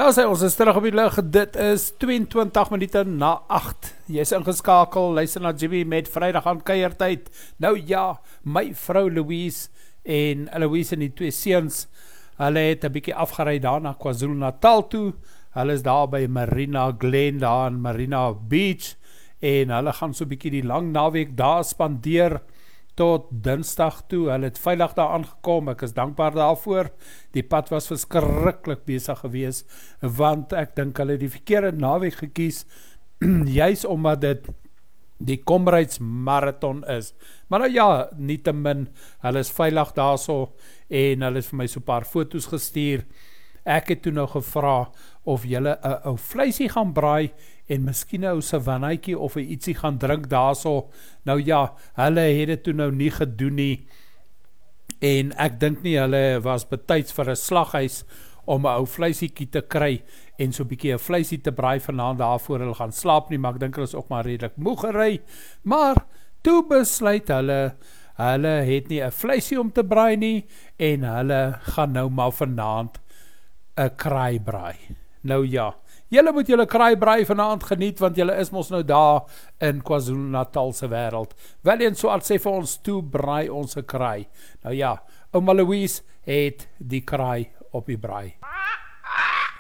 Daar sê ons is terug op die lig. Dit is 22 minute na 8. Jy is ingeskakel, luister na Jimmy met Vrydag aan kuiertyd. Nou ja, my vrou Louise en Louise en die twee seuns, hulle het 'n bietjie afgery daar na KwaZulu-Natal toe. Hulle is daar by Marina Glen, daar in Marina Beach, en hulle gaan so bietjie die lang naweek daar spandeer tot Dinsdag toe. Hulle het veilig daar aangekom, ek is dankbaar daarvoor. Die pad was verskriklik besig gewees, want ek dink hulle het die verkeerde naweek gekies, juis omdat dit die Comrades Marathon is. Maar nou ja, nietemin, hulle is veilig daar so, en hulle het vir my so 'n paar foto's gestuur. Ek het toe nou gevra of julle 'n ou vleisie gaan braai en miskien 'n ou savannetjie of 'n ietsie gaan drink daarso. Nou ja, hulle het dit toe nou nie gedoen nie. En ek dink nie hulle was betyds vir 'n slaghuis om 'n ou vleisietjie te kry en so 'n bietjie 'n vleisie te braai vanaand daarvoor hulle gaan slaap nie, maar ek dink hulle is ook maar redelik moeg gery. Maar toe besluit hulle het nie 'n vleisie om te braai nie en hulle gaan nou maar vanaand 'n kraai braai. Nou ja, julle moet julle kraai braai vanaand geniet, want julle is mos nou daar in KwaZulu-Natal se wêreld. Wel en so sê vir ons toe braai ons 'n kraai. Nou ja, ouma Louise het die kraai op die braai.